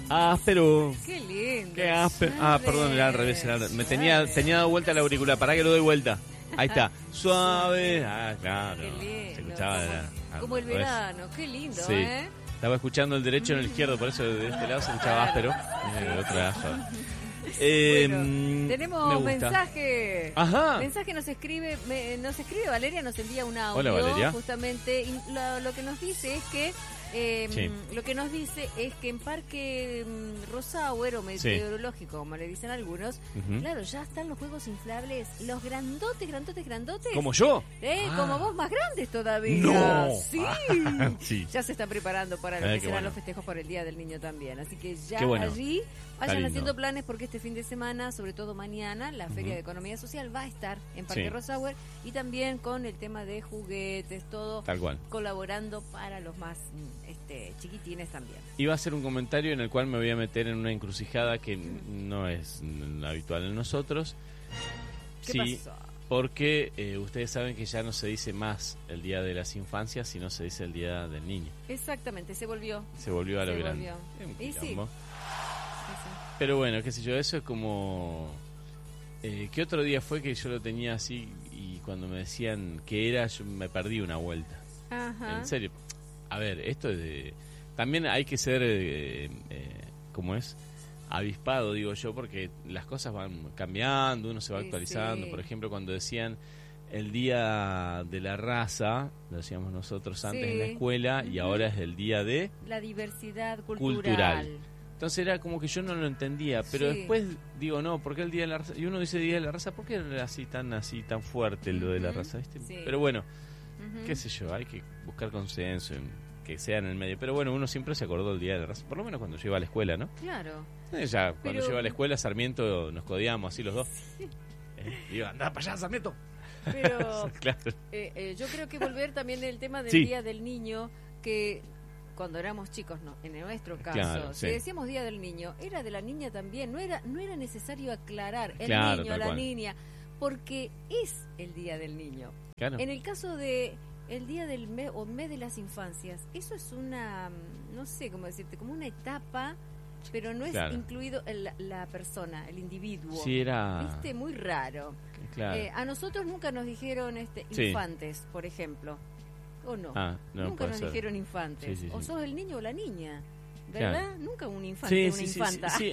Áspero. Qué lindo. Qué áspero. Perdón, era al revés. Me tenía dado vuelta la auricular. Pará que lo doy vuelta. Ahí está. Suave. Claro. Qué lindo. Se escuchaba. Como el verano. Qué lindo, sí. Estaba escuchando el derecho en el izquierdo, por eso de este lado se escuchaba áspero. De otro lado suave. Bueno, tenemos mensaje. Ajá. Mensaje nos escribe Valeria, nos envía un audio. Hola, Valeria. Justamente, y lo que nos dice es que en Parque Rosauer o meteorológico, como le dicen algunos, claro, ya están los juegos inflables, los grandotes. ¿Como yo? Como vos, más grandes todavía. No. Sí. Sí. Ya se están preparando para lo que serán los festejos por el Día del Niño también. Así que ya allí vayan haciendo planes, porque este fin de semana, sobre todo mañana, la Feria de Economía Social va a estar en Parque Rosauer, y también con el tema de juguetes, todo tal cual, colaborando para los más chiquitines también. Iba a hacer un comentario en el cual me voy a meter en una encrucijada que no es habitual en nosotros. ¿Qué pasó? Porque ustedes saben que ya no se dice más el Día de las Infancias, sino se dice el Día del Niño. Exactamente, se volvió a lo grande. Y sí. Pero bueno, qué sé yo, eso es como... ¿qué otro día fue que yo lo tenía así y cuando me decían qué era, yo me perdí una vuelta? Ajá. En serio. A ver, esto es de... También hay que ser, ¿cómo es? Avispado, digo yo, porque las cosas van cambiando, uno se va actualizando. Por ejemplo, cuando decían el Día de la Raza, lo decíamos nosotros antes en la escuela, y ahora es el Día de... la diversidad cultural. Entonces era como que yo no lo entendía, pero después digo, no, ¿por qué el Día de la Raza? Y uno dice Día de la Raza, ¿por qué era así tan fuerte lo de la raza? ¿Viste? Sí. Pero bueno, qué sé yo, hay que buscar consenso en que sea en el medio. Pero bueno, uno siempre se acordó del Día de la Raza, por lo menos cuando yo iba a la escuela, ¿no? Claro. Ya, cuando yo iba a la escuela, Sarmiento, nos codiamos así los dos. Iba, andá para allá, Sarmiento. Pero claro. Yo creo que volver también el tema del Día del Niño, que cuando éramos chicos, no, en nuestro caso, si decíamos Día del Niño, era de la niña también, no era necesario aclarar el niño, la niña, porque es el Día del Niño. Claro. En el caso de el Día del mes o mes de las infancias, eso es una, no sé cómo decirte, como una etapa, pero no es incluido la persona, el individuo. Sí, era... ¿Viste? Muy raro. Claro. A nosotros nunca nos dijeron infantes, por ejemplo. ¿O no? Nunca nos dijeron infantes. O sos el niño o la niña, ¿verdad? Claro. Nunca un infante, una infanta. Sí,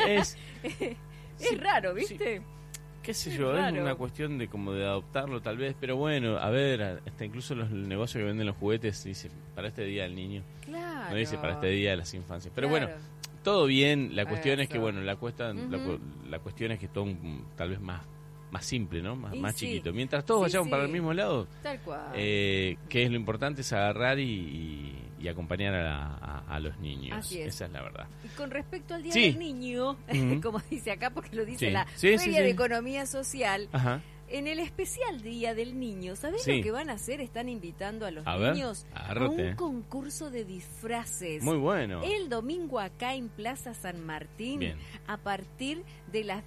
es raro, ¿viste? Sí. Qué sé yo, es una cuestión de como de adoptarlo tal vez, pero bueno, a ver, hasta incluso los negocios que venden los juguetes dicen para este día del niño. Claro. No dice para este día de las infancias. Pero bueno, todo bien, la cuestión es que bueno, la cuestión es que todo tal vez más simple, ¿no? Más chiquito. Mientras todos vayamos para el mismo lado, tal cual. Que es lo importante es agarrar y acompañar a los niños. Así es. Esa es la verdad. Y con respecto al Día del Niño, como dice acá, porque lo dice la Feria de Economía Social, en el especial Día del Niño, ¿sabés lo que van a hacer? Están invitando a los niños a un concurso de disfraces. Muy bueno. El domingo acá en Plaza San Martín, a partir de las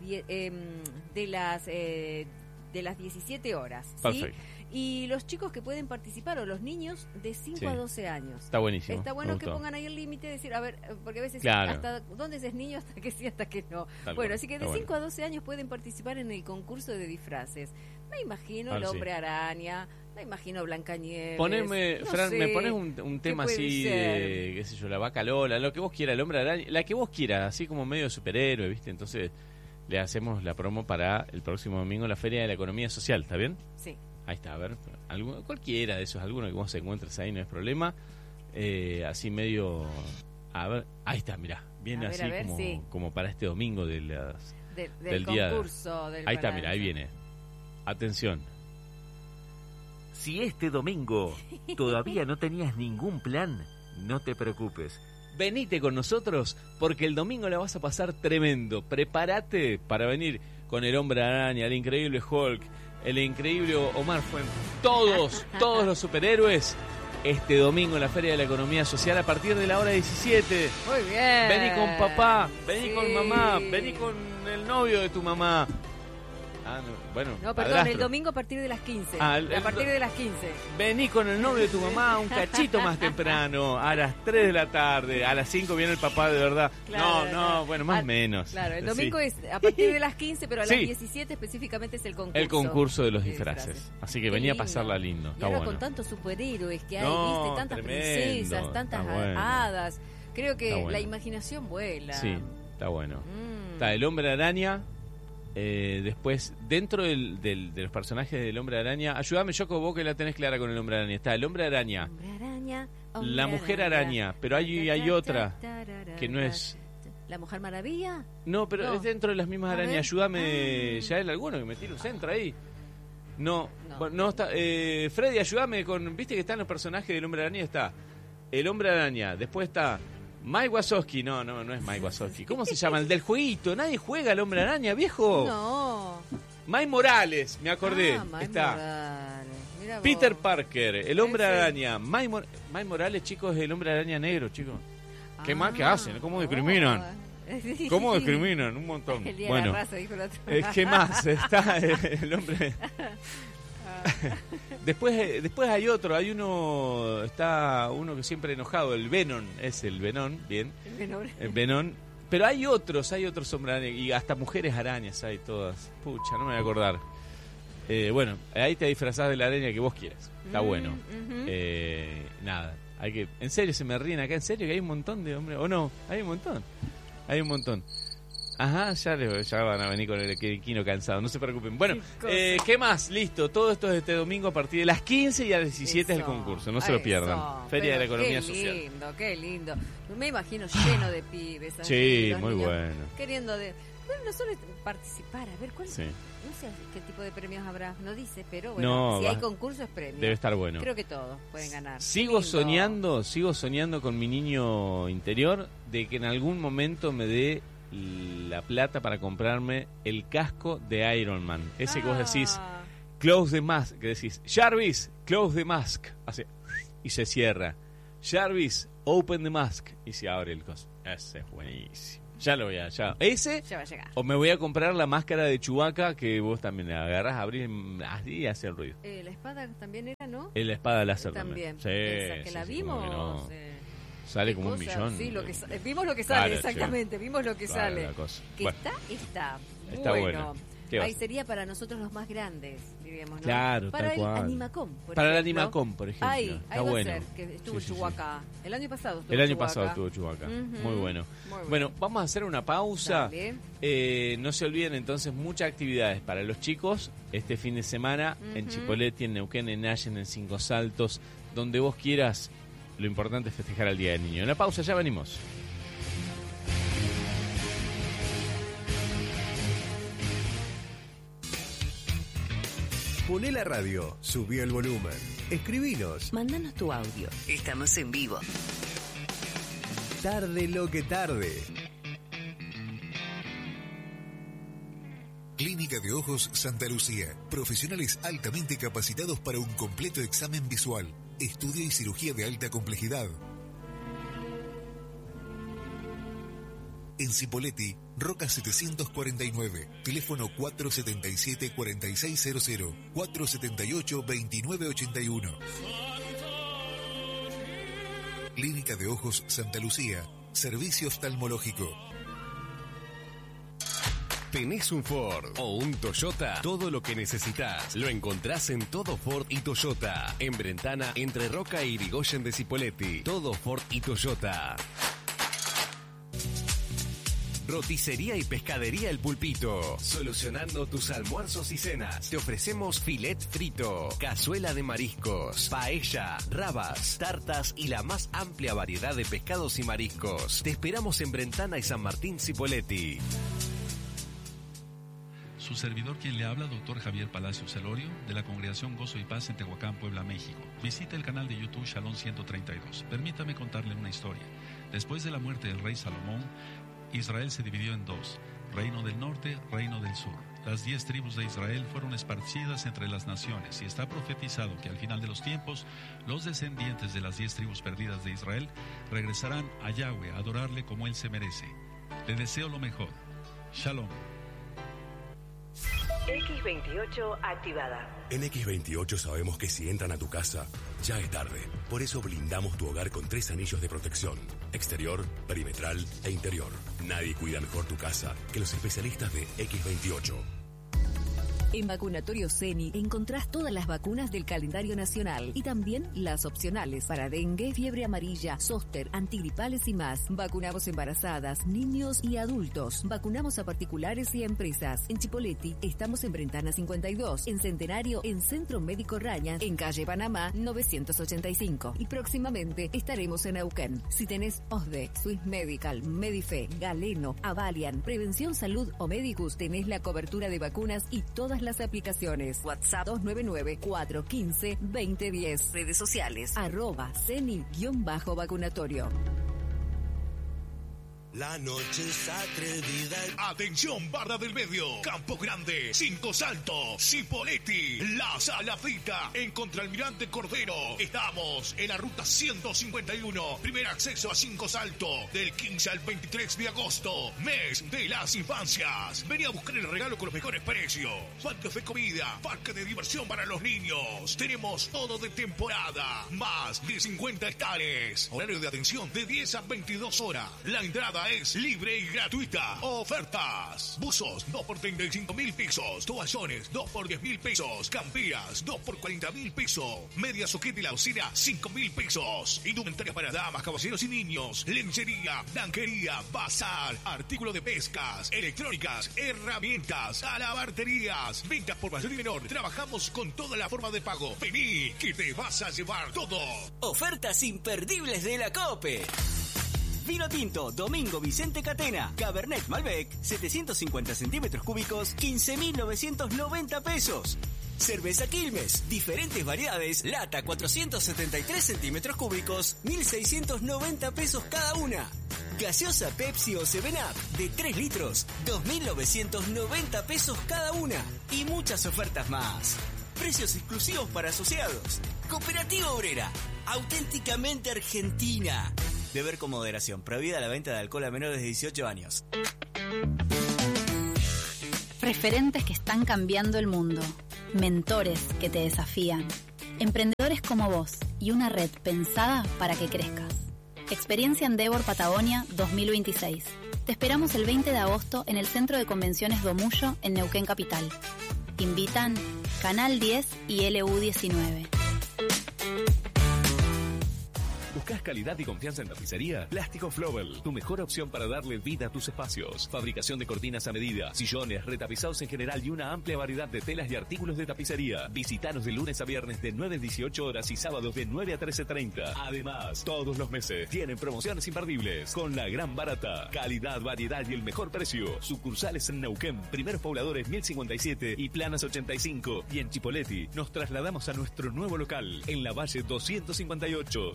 17 horas. Perfecto. Y los chicos que pueden participar, o los niños de 5 a 12 años. Está buenísimo. Está bueno que pongan ahí el límite, decir, a ver, porque a veces hasta dónde es niño, hasta que sí, hasta que no. Así que de 5 a 12 años pueden participar en el concurso de disfraces. Me imagino el Hombre Araña, me imagino Blancanieves. Poneme, Fran, me pones un tema así de, qué sé yo, la Vaca Lola, lo que vos quieras, el Hombre Araña, la que vos quieras, así como medio superhéroe, ¿viste? Entonces le hacemos la promo para el próximo domingo, la Feria de la Economía Social, ¿está bien? Sí. Ahí está, a ver, cualquiera de esos, alguno que vos encuentres ahí, no es problema. Así medio... A ver, ahí está, mirá, viene así como para este domingo del concurso. Ahí está, mirá, ahí viene. Atención. Si este domingo todavía no tenías ningún plan, no te preocupes. Venite con nosotros porque el domingo la vas a pasar tremendo. Prepárate para venir con el Hombre Araña, el increíble Hulk, el increíble Omar Fuentes, todos los superhéroes, este domingo en la Feria de la Economía Social a partir de la hora 17. Muy bien. Vení con papá, vení con mamá, vení con el novio de tu mamá. bueno. No, perdón, padrastro. El domingo a partir de las 15. A partir de las 15. Vení con el novio de tu mamá un cachito más temprano, a las 3 de la tarde, a las 5 viene el papá de verdad. Claro, no, bueno, más o menos. Claro, el domingo es a partir de las 15, pero a las 17 específicamente es el concurso. El concurso de los disfraces. Así que venía a pasarla lindo. Está ahora bueno. Con tantos superhéroes que hay, viste, tantas princesas, tantas hadas. Creo que la imaginación vuela. Sí, está bueno. Está el Hombre Araña. Después, dentro de los personajes del Hombre Araña, ayúdame, Yoko, vos que la tenés clara con el Hombre Araña. Está el Hombre Araña, la Mujer Araña, pero hay otra que no es... ¿La Mujer Maravilla? No, pero es dentro de las mismas arañas. Ayúdame, ya hay alguno que me tire un centro ahí. No está. Freddy, ayúdame con... ¿Viste que están los personajes del Hombre Araña? Está el Hombre Araña, después está... Mike Wazowski, no es Mike Wazowski. ¿Cómo se llama? El del jueguito. ¿Nadie juega al Hombre Araña, viejo? No. Mike Morales, me acordé. Está. Peter Parker, el Hombre Araña. Mike Morales, chicos, es el Hombre Araña negro, chicos. ¿Qué más que hacen? ¿Cómo discriminan? ¿Cómo discriminan? Un montón. El día de la raza, dijo el otro. ¿Qué más? Está el hombre... Después hay otro, está uno que siempre enojado, el Venom, bien. El Venom. Pero hay otros hombres arañas, y hasta mujeres arañas hay todas. Pucha, no me voy a acordar. Bueno, ahí te disfrazás de la araña que vos quieras. Está bueno. Nada, en serio se me ríen acá, en serio que hay un montón de hombres, o no, hay un montón. Ajá, ya van a venir con el quino cansado, no se preocupen. Bueno, ¿qué más? Listo, todo esto es este domingo a partir de las 15 y a las 17 es el concurso, no se lo pierdan. Feria de la Economía Social. Qué lindo. Me imagino lleno de pibes. Sí, muy bueno. Queriendo no solo participar, a ver cuál. Sí. No sé qué tipo de premios habrá, no dice, pero bueno, si hay concurso es premio. Debe estar bueno. Creo que todos pueden ganar. Sigo soñando con mi niño interior de que en algún momento me dé la plata para comprarme el casco de Iron Man. Ese que vos decís, close the mask, que decís, Jarvis, close the mask, hace y se cierra. Jarvis, open the mask y se abre el coso. Ese es buenísimo. Ese ya va a llegar. O me voy a comprar la máscara de Chewbacca que vos también agarrás, abrís y hace el ruido. La espada también era, ¿no? La espada láser también. Sí, esa que la vimos. No. Sale como un millón. Sí, vimos lo que sale, exactamente. Vimos lo que sale. Que está bueno. Ahí sería para nosotros los más grandes, diríamos, ¿no? Claro, para tal cual. El Animacom, para el Animacom, por ejemplo. Ahí va a ser, que estuvo Chewbacca. El año pasado estuvo Chewbacca. Muy bueno. Bueno, vamos a hacer una pausa. No se olviden entonces muchas actividades para los chicos este fin de semana en Chipoleti, en Neuquén, en Allen, en Cinco Saltos, donde vos quieras. Lo importante es festejar al Día del Niño. Una pausa, ya venimos. Poné la radio, subí el volumen, escribinos. Mándanos tu audio. Estamos en vivo. Tarde lo que tarde. Clínica de Ojos Santa Lucía. Profesionales altamente capacitados para un completo examen visual. Estudio y cirugía de alta complejidad. En Cipolletti, Roca 749, teléfono 477-4600, 478-2981. Clínica de Ojos Santa Lucía, servicio oftalmológico. ¿Tenés un Ford o un Toyota? Todo lo que necesitas lo encontrás en Todo Ford y Toyota. En Brentana, entre Roca y Irigoyen de Cipolletti. Todo Ford y Toyota. Roticería y pescadería El Pulpito. Solucionando tus almuerzos y cenas. Te ofrecemos filet frito, cazuela de mariscos, paella, rabas, tartas y la más amplia variedad de pescados y mariscos. Te esperamos en Brentana y San Martín Cipolletti. Su servidor quien le habla, doctor Javier Palacios Celorio, de la Congregación Gozo y Paz en Tehuacán, Puebla, México. Visite el canal de YouTube Shalom 132. Permítame contarle una historia. Después de la muerte del rey Salomón, Israel se dividió en dos, reino del norte, reino del sur. Las 10 tribus de Israel fueron esparcidas entre las naciones y está profetizado que al final de los tiempos, los descendientes de las 10 tribus perdidas de Israel regresarán a Yahweh a adorarle como él se merece. Le deseo lo mejor. Shalom. X28 activada. En X28 sabemos que si entran a tu casa, ya es tarde. Por eso blindamos tu hogar con 3 anillos de protección: exterior, perimetral e interior. Nadie cuida mejor tu casa que los especialistas de X28. En Vacunatorio CENI encontrás todas las vacunas del calendario nacional y también las opcionales para dengue, fiebre amarilla, zóster, antigripales y más. Vacunamos embarazadas, niños y adultos. Vacunamos a particulares y a empresas. En Chipoleti estamos en Brentana 52, en Centenario, en Centro Médico Raña, en calle Panamá 985. Y próximamente estaremos en Neuquén. Si tenés OSDE, Swiss Medical, Medife, Galeno, Avalian, Prevención Salud o Medicus, tenés la cobertura de vacunas y todas las aplicaciones. WhatsApp 299-415-2010. Redes sociales @CENI_vacunatorio. La noche es atrevida. Atención, Barra del Medio, Campo Grande, Cinco Saltos, Cipolletti, La Salafita, en Contralmirante Cordero. Estamos en la ruta 151, primer acceso a Cinco Saltos, del 15 al 23 de agosto, mes de las infancias. Vení a buscar el regalo con los mejores precios. Parque de comida, parque de diversión para los niños. Tenemos todo de temporada, más de 50 hectáreas. Horario de atención de 10 a 22 horas. La entrada es libre y gratuita. Ofertas: buzos 2 por 35.000 pesos, toallones 2 por 10.000 pesos, camperas 2 por 40.000 pesos, media soquete y la usina 5.000 pesos, indumentaria para damas, caballeros y niños, lencería, blanquería, bazar, artículos de pescas, electrónicas, herramientas, alabarterías, ventas por mayor y menor. Trabajamos con toda la forma de pago. Vení, que te vas a llevar todo. Ofertas imperdibles de la COPE. Vino tinto, Domingo Vicente Catena, Cabernet Malbec, 750 centímetros cúbicos, 15.990 pesos. Cerveza Quilmes, diferentes variedades, lata 473 centímetros cúbicos, 1.690 pesos cada una. Gaseosa Pepsi o 7up de 3 litros, 2.990 pesos cada una. Y muchas ofertas más. Precios exclusivos para asociados. Cooperativa Obrera, auténticamente argentina. Beber con moderación. Prohibida la venta de alcohol a menores de 18 años. Referentes que están cambiando el mundo. Mentores que te desafían. Emprendedores como vos y una red pensada para que crezcas. Experiencia Endeavor Patagonia 2026. Te esperamos el 20 de agosto en el Centro de Convenciones Domullo en Neuquén Capital. Invitan Canal 10 y LU19. ¿Buscas calidad y confianza en tapicería? Plástico Flowell, tu mejor opción para darle vida a tus espacios. Fabricación de cortinas a medida, sillones, retapizados en general y una amplia variedad de telas y artículos de tapicería. Visítanos de lunes a viernes de 9 a 18 horas y sábados de 9 a 13:30. Además, todos los meses tienen promociones imperdibles con la gran barata. Calidad, variedad y el mejor precio. Sucursales en Neuquén, Primeros Pobladores 1057 y Planas 85. Y en Chipolletti nos trasladamos a nuestro nuevo local en la Valle 258.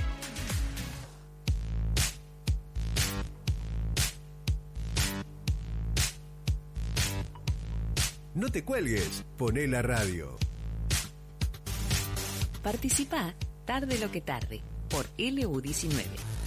No te cuelgues, poné la radio. Participa tarde lo que tarde por LU19.